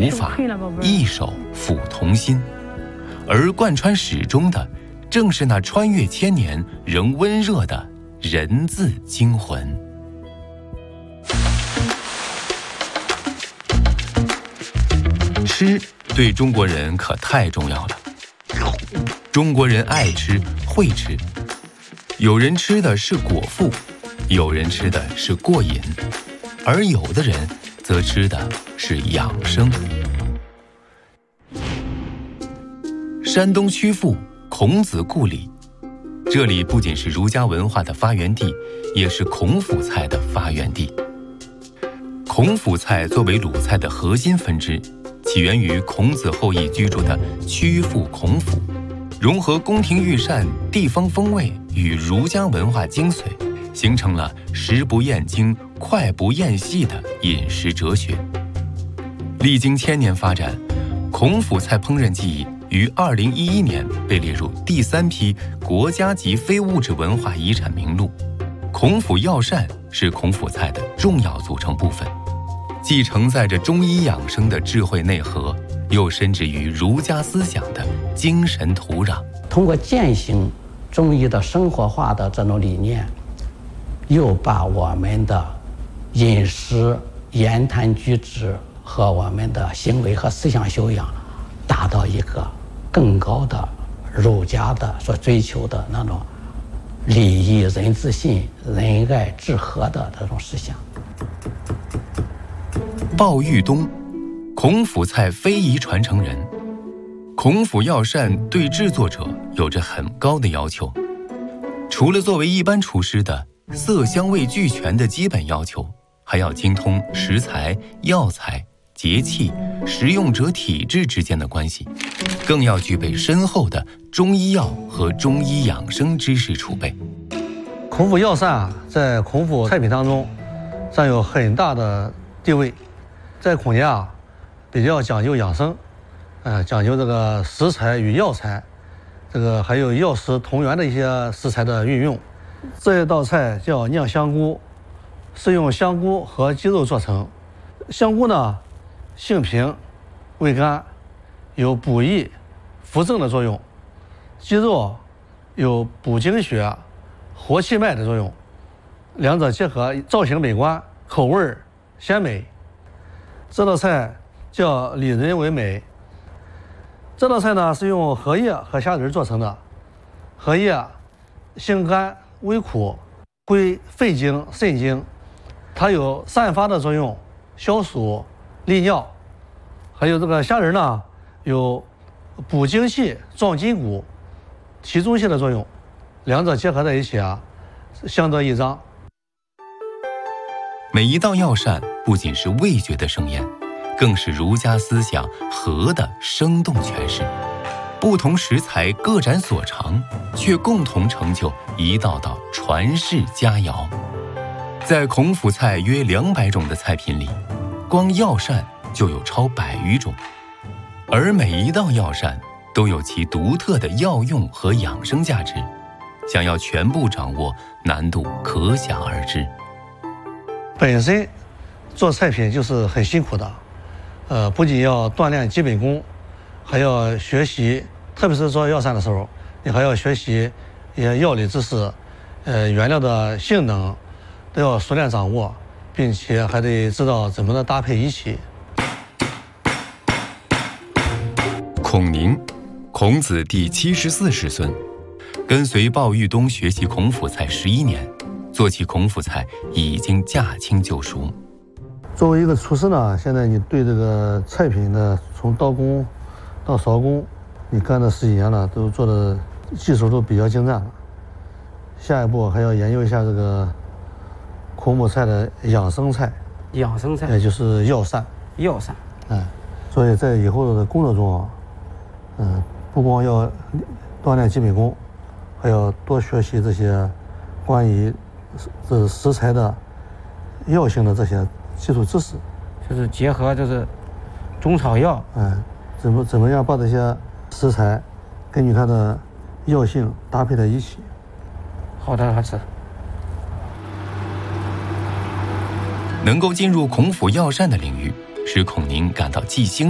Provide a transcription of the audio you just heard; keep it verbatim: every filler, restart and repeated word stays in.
无法，一手抚童心。而贯穿始终的，正是那穿越千年仍温热的人字精魂。吃对中国人可太重要了。中国人爱吃，会吃。有人吃的是果腹，有人吃的是过瘾，而有的人则吃的是养生。山东曲阜孔子故里，这里不仅是儒家文化的发源地，也是孔府菜的发源地。孔府菜作为鲁菜的核心分支，起源于孔子后裔居住的曲阜孔府，融合宫廷御膳、地方风味与儒家文化精髓，形成了食不厌精、脍不厌细的饮食哲学。历经千年发展，孔府菜烹饪技艺于二零一一年被列入第三批国家级非物质文化遗产名录。孔府药膳是孔府菜的重要组成部分，既承载着中医养生的智慧内核，又深植于儒家思想的精神土壤。 通过践行中医的生活化的这种理念，又把我们的饮食、言谈举止和我们的行为和思想修养达到一个更高的儒家的所追求的那种礼义仁自信、仁爱治和的这种思想。 鲍玉东，孔府菜非遗传承人。孔府药膳对制作者有着很高的要求，除了作为一般厨师的色香味俱全的基本要求，还要精通食材、药材、节气、食用者体质之间的关系，更要具备深厚的中医药和中医养生知识储备。 孔府药膳啊，在孔府菜品当中占有很大的地位。在孔家啊，比较讲究养生，呃，讲究这个食材与药材，这个还有药食同源的一些食材的运用。这一道菜叫酿香菇，是用香菇和鸡肉做成。香菇呢，性平，味甘，有补益、扶正的作用；鸡肉有补精血、活气脉的作用。两者结合，造型美观，口味鲜美。这道菜叫里仁为美。这道菜呢是用荷叶和虾仁做成的。荷叶性甘微苦，归肺经、肾经，它有散发的作用，消暑利尿。还有这个虾仁呢，有补精气、壮筋骨、提中气的作用。两者结合在一起啊，相得益彰。 每一道药膳不仅是味觉的盛宴，更是儒家思想和的生动诠释。不同食材各展所长，却共同成就一道道传世佳肴。在孔府菜约两百种的菜品里，光药膳就有超百余种，而每一道药膳都有其独特的药用和养生价值，想要全部掌握，难度可想而知。 本身做菜品就是很辛苦的，呃，不仅要锻炼基本功，还要学习，特别是做药膳的时候，你还要学习一些药理知识，呃，原料的性能都要熟练掌握，并且还得知道怎么的搭配一起。 孔宁，孔子第七十四世孙，跟随鲍玉东学习孔府菜十一年，做起孔府菜已经驾轻就熟。 作为一个厨师呢，现在你对这个菜品呢，从刀工到勺工，你干了十几年了，都做的技术都比较精湛了。下一步还要研究一下这个孔府菜的养生菜， 养生菜也就是药膳。 药膳， 哎，所以在以后的工作中啊，嗯、呃，不光要锻炼基本功，还要多学习这些关于这食材的药性的这些基础知识， 就是结合就是中草药， 哎，怎么怎么样把这些食材根据它的药性搭配在一起。 好的，好吃。 能够进入孔府药膳的领域，使孔宁感到既兴